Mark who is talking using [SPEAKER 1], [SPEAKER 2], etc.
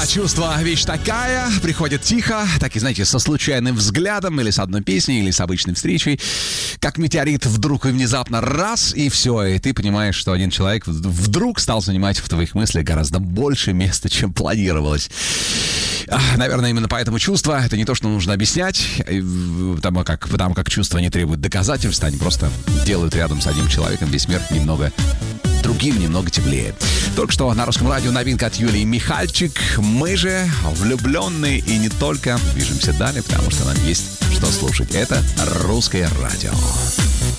[SPEAKER 1] Да, чувство вещь такая, приходит тихо, так и, знаете, со случайным взглядом, или с одной песней, или с обычной встречей. Как метеорит вдруг и внезапно раз, и все, и ты понимаешь, что один человек вдруг стал занимать в твоих мыслях гораздо больше места, чем планировалось. Наверное, именно поэтому чувство — это не то, что нужно объяснять, потому как чувства не требуют доказательств, они просто делают рядом с одним человеком весь мир немного другим, немного теплее. Только что на Русском радио новинка от Юлии Михальчик. Мы же влюбленные и не только. Движемся далее, потому что нам есть что слушать. Это Русское радио.